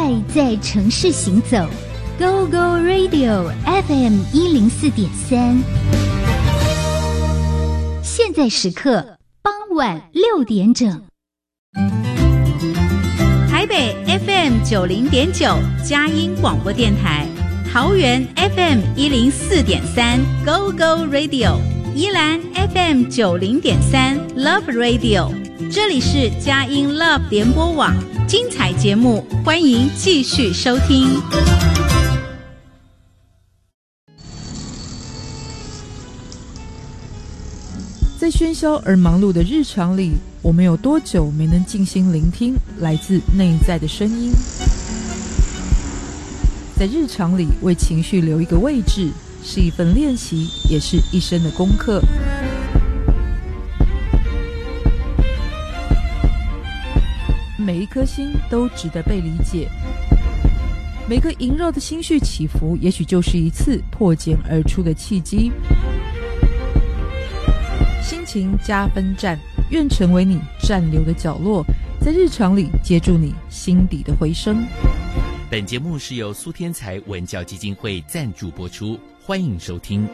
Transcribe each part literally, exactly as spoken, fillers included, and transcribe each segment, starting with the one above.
爱在城市行走 Go Go Radio F M 一零四点三，现在时刻傍晚六点整。 台北 F M 九零点九佳音广播电台，桃园 F M 一零四点三 Go Go Radio， 宜兰 F M 九零点三 Love Radio， 这里是佳音 Love 联播网，精彩节目欢迎继续收听。 在喧嚣而忙碌的日常里，我们有多久没能静心聆听来自内在的声音？在日常里为情绪留一个位置，是一份练习，也是一生的功课。每一颗心都值得被理解，每个萦绕的心绪起伏，也许就是一次破茧而出的契机。心情加分站，愿成为你暂留的角落，在日常里接住你心底的回声。 本节目是由苏天才文教基金会赞助播出，欢迎收听。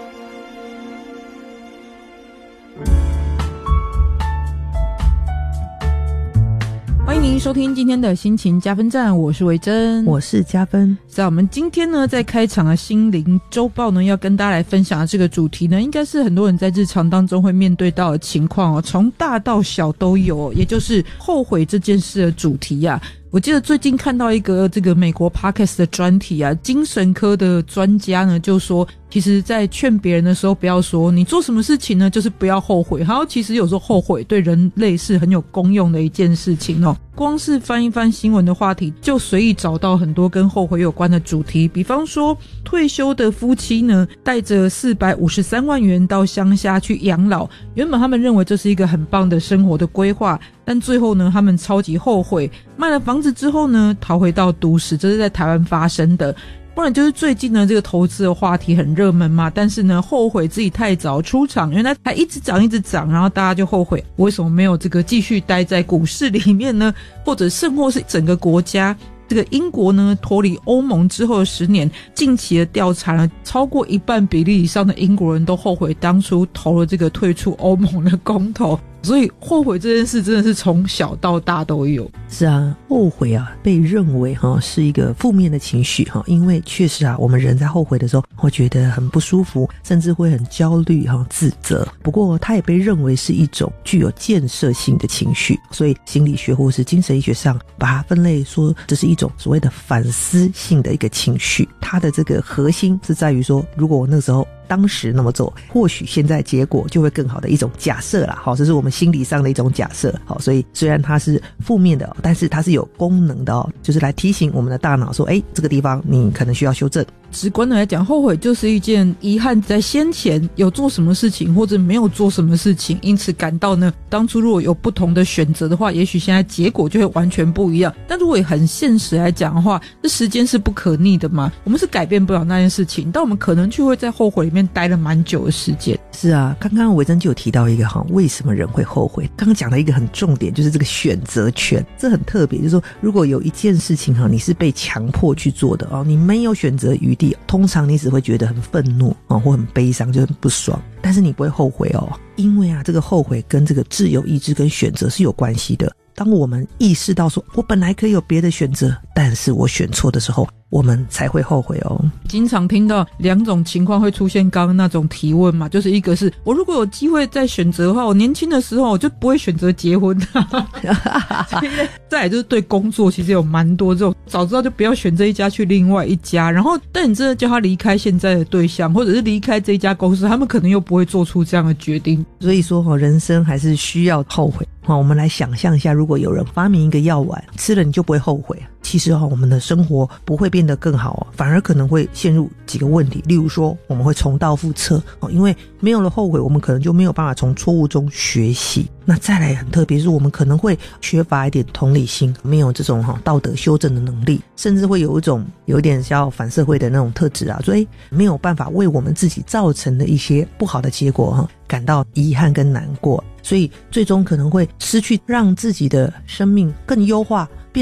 欢迎您收听今天的心情加分站，我是维珍， 我是加分。 在我们今天呢，在开场的心灵周报呢，要跟大家来分享的这个主题呢，应该是很多人在日常当中会面对到的情况哦，从大到小都有，也就是后悔这件事的主题啊。我记得最近看到一个这个美国 Podcast 的专题啊，精神科的专家呢就说，其实在劝别人的时候不要说你做什么事情呢就是不要后悔，然后其实有时候后悔对人类是很有功用的一件事情哦。光是翻一翻新闻的话题，就随意找到很多跟后悔有关的主题，比方说退休的夫妻呢带着四百五十三万元到乡下去养老，原本他们认为这是一个很棒的生活的规划，但最后呢他们超级后悔，卖了房子之后呢逃回到都市，这是在台湾发生的。不然就是最近呢这个投资的话题很热门嘛，但是呢后悔自己太早出场，因为它还一直涨一直涨，然后大家就后悔我为什么没有这个继续待在股市里面呢？或者甚或是整个国家，这个英国呢脱离欧盟之后的十年，近期的调查呢，超过一半比例以上的英国人都后悔当初投了这个退出欧盟的公投。所以后悔这件事真的是从小到大都有。 是啊，后悔啊被认为哈是一个负面的情绪哈，因为确实啊我们人在后悔的时候会觉得很不舒服，甚至会很焦虑哈自责。不过它也被认为是一种具有建设性的情绪，所以心理学或是精神医学上把它分类说这是一种所谓的反思性的一个情绪。它的这个核心是在于说，如果我那时候当时那么做，或许现在结果就会更好的一种假设啦。好，这是我们心理上的一种假设。好，所以虽然它是负面的，但是它是有功能的哦，就是来提醒我们的大脑说，哎，这个地方你可能需要修正。 直观的来讲，后悔就是一件遗憾在先前有做什么事情或者没有做什么事情，因此感到呢当初如果有不同的选择的话，也许现在结果就会完全不一样。但如果也很现实来讲的话，这时间是不可逆的嘛，我们是改变不了那件事情，但我们可能就会在后悔里面待了蛮久的时间。 是啊，刚刚维珍就有提到一个哈，为什么人会后悔？刚刚讲了一个很重点，就是这个选择权，这很特别，就是说如果有一件事情哈，你是被强迫去做的哦，你没有选择余地，通常你只会觉得很愤怒哦，或很悲伤，就很不爽，但是你不会后悔哦，因为啊，这个后悔跟这个自由意志跟选择是有关系的。当我们意识到说我本来可以有别的选择，但是我选错的时候，我们才会后悔哦。 经常听到两种情况会出现刚刚那种提问嘛，就是一个是我如果有机会再选择的话，我年轻的时候我就不会选择结婚再来就是对工作其实有蛮多这种早知道就不要选这一家去另外一家，然后但你真的叫他离开现在的对象或者是离开这一家公司，他们可能又不会做出这样的决定。 所以说人生还是需要后悔。我们来想象一下，如果有人发明一个药丸，吃了你就不会后悔，其实我们的生活不会变得更好，反而可能会陷入几个问题。例如说我们会重蹈覆辙，因为没有了后悔，我们可能就没有办法从错误中学习。那再来很特别是我们可能会缺乏一点同理心，没有这种道德修正的能力，甚至会有一种有一点像反社会的那种特质啊，所以没有办法为我们自己造成的一些不好的结果感到遗憾跟难过，所以最终可能会失去让自己的生命更优化